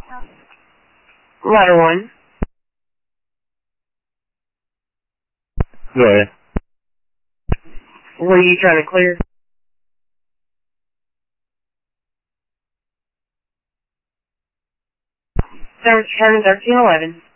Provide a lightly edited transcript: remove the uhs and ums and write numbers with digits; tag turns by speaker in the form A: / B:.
A: Ladder 1.
B: Go ahead.
A: What are you trying to clear? Service County 1311.